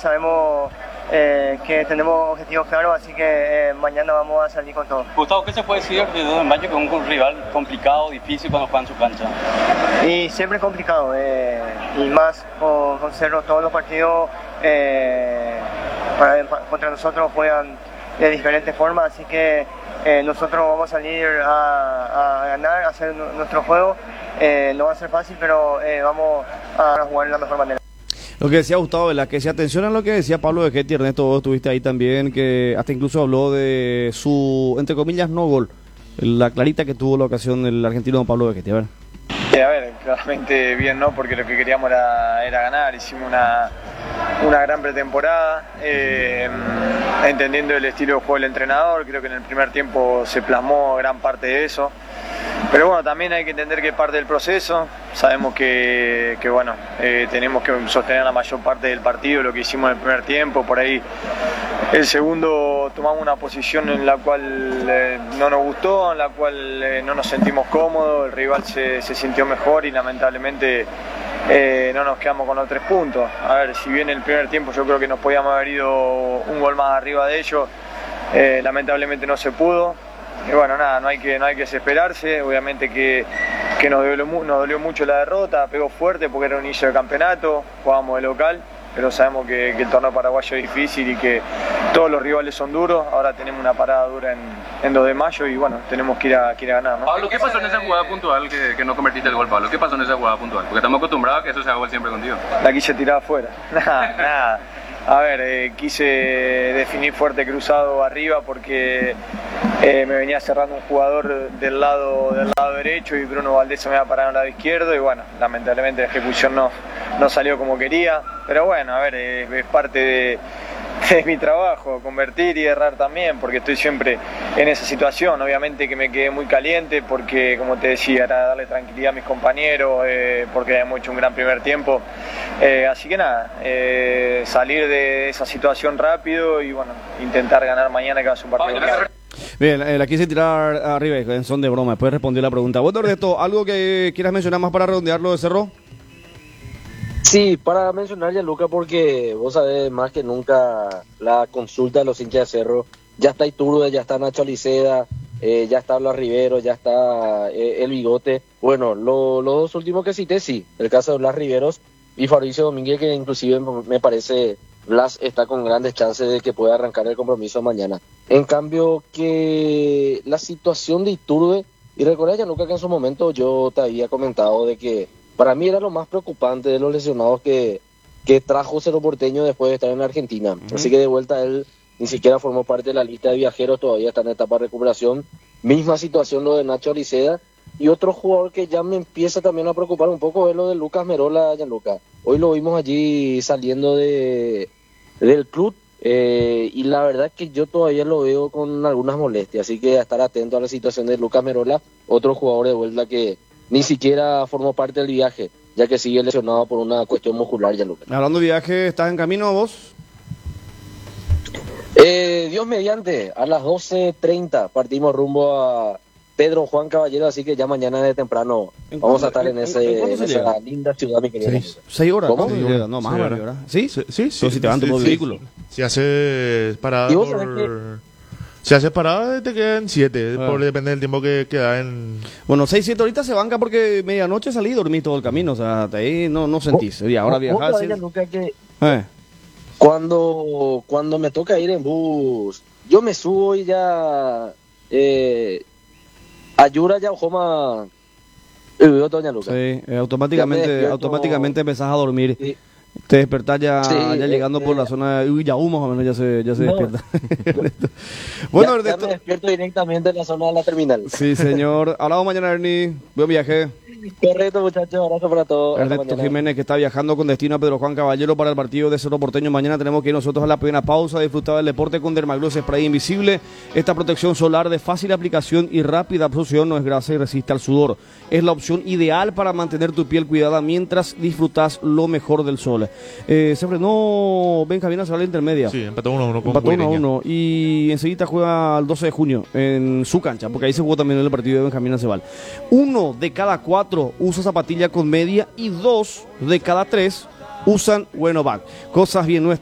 sabemos que tenemos objetivos claros, así que mañana vamos a salir con todo. Gustavo, ¿qué se puede decir de 2 de mayo, que es un rival complicado, difícil cuando juega en su cancha? Y siempre complicado, y más con Cerro, todos los partidos contra nosotros juegan de diferentes formas, así que nosotros vamos a salir a ganar, a hacer nuestro juego. No va a ser fácil, pero vamos a jugar de la mejor manera. Lo que decía Gustavo, ¿verdad? Que se atención a lo que decía Pablo Vegetti, Ernesto, vos estuviste ahí también, que hasta incluso habló de su, entre comillas, no gol, la clarita que tuvo la ocasión el argentino don Pablo Vegetti. A ver, claramente bien, ¿no? Porque lo que queríamos era ganar. Hicimos una gran pretemporada, entendiendo el estilo de juego del entrenador. Creo que en el primer tiempo se plasmó gran parte de eso. Pero bueno, también hay que entender que es parte del proceso. Sabemos que bueno, tenemos que sostener la mayor parte del partido, lo que hicimos en el primer tiempo. Por ahí el segundo tomamos una posición en la cual no nos gustó, en la cual no nos sentimos cómodos, el rival se sintió mejor y lamentablemente no nos quedamos con los 3 puntos. A ver, si bien el primer tiempo yo creo que nos podíamos haber ido un gol más arriba de ellos, lamentablemente no se pudo. Y bueno, nada, no hay que desesperarse. Obviamente que nos dolió mucho la derrota, pegó fuerte porque era un inicio de campeonato, jugábamos de local, pero sabemos que el torneo paraguayo es difícil y que todos los rivales son duros. Ahora tenemos una parada dura en 2 de mayo y bueno, tenemos que ir a ganar, ¿no? Pablo, ¿qué pasó en esa jugada puntual que no convertiste el gol, Pablo? ¿Qué pasó en esa jugada puntual? Porque estamos acostumbrados a que eso se haga gol siempre contigo. La quise tirar afuera. Nada. A ver, quise definir fuerte cruzado arriba porque me venía cerrando un jugador del lado derecho y Bruno Valdés se me iba a parar al lado izquierdo y bueno, lamentablemente la ejecución no salió como quería, pero bueno, a ver, es parte de mi trabajo, convertir y errar también, porque estoy siempre en esa situación. Obviamente que me quedé muy caliente porque, como te decía, era darle tranquilidad a mis compañeros, porque habíamos hecho un gran primer tiempo. Así que nada, salir de esa situación rápido y bueno, intentar ganar mañana, que va a ser un partido clave. Bien, la quise tirar arriba en son de broma, después respondí la pregunta. Bueno, Ernesto, ¿algo que quieras mencionar más para redondearlo de Cerro? Sí, para mencionar, Gianluca, porque vos sabés más que nunca la consulta de los hinchas de Cerro. Ya está Iturbe, ya está Nacho Aliceda, ya está Blas Rivero, ya está el Bigote. Bueno, los 2 últimos que cité, sí. El caso de Blas Riveros y Fabricio Domínguez, que inclusive me parece Blas está con grandes chances de que pueda arrancar el compromiso mañana. En cambio, que la situación de Iturbe, y recordá, Gianluca, que en su momento yo te había comentado de que para mí era lo más preocupante de los lesionados que trajo Cerro Porteño después de estar en Argentina. Así que de vuelta él ni siquiera formó parte de la lista de viajeros, todavía está en etapa de recuperación. Misma situación lo de Nacho Aliceda. Y otro jugador que ya me empieza también a preocupar un poco es lo de Lucas Merola, Gianluca. Hoy lo vimos allí saliendo del club y la verdad es que yo todavía lo veo con algunas molestias. Así que a estar atento a la situación de Lucas Merola, otro jugador de vuelta que ni siquiera formó parte del viaje, ya que sigue lesionado por una cuestión muscular, Gianluca. Hablando de viaje, ¿estás en camino vos? Dios mediante, a las 12:30 partimos rumbo a Pedro Juan Caballero, así que ya mañana de temprano vamos a estar en esa linda ciudad, mi querido. 6 horas. ¿Cómo? No, más ¿verdad? ¿Sí? Sí. Entonces si te van tu vehículo. Si haces parada Si haces parada te quedan 7, depende del tiempo que queda en... Bueno, 6-7 ahorita se banca porque medianoche salí y dormí todo el camino, o sea, hasta ahí no sentís. Y ahora viajar... Cuando me toca ir en bus, yo me subo y ya... Ayura ya Ojoma... Doña Luca. Sí, automáticamente empezás a dormir. Sí. Te despertás ya llegando por la zona de Yaú, más o menos ya se despierta. Bueno, ya me despierto directamente en la zona de la terminal. Sí, señor. Hablamos mañana, Ernie. Buen viaje. Correcto, muchachos. Abrazo para todos. Ernesto Jiménez, que está viajando con destino a Pedro Juan Caballero para el partido de Cerro Porteño. Mañana tenemos que ir nosotros a la primera pausa, disfrutar del deporte con Dermagloss Spray Invisible. Esta protección solar de fácil aplicación y rápida absorción no es grasa y resiste al sudor. Es la opción ideal para mantener tu piel cuidada mientras disfrutas lo mejor del sol. Se frenó Benjamín a la intermedia. Sí, empató 1-1 con Empató 1-1 y enseguida juega el 12 de junio en su cancha, porque ahí se jugó también el partido de Benjamín Aceval. 1 de cada 4 usa zapatilla con media y 2 de cada 3 usan Buenovac. Cosas bien nuestras.